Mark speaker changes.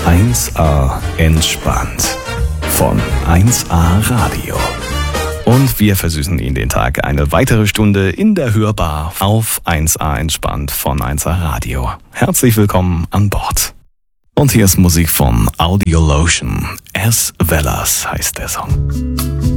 Speaker 1: 1A entspannt von 1A Radio. Und wir versüßen Ihnen den Tag eine weitere Stunde in der Hörbar auf 1A entspannt von 1A Radio. Herzlich willkommen an Bord. Und hier ist Musik von Audiolotion. S. Velas heißt der Song.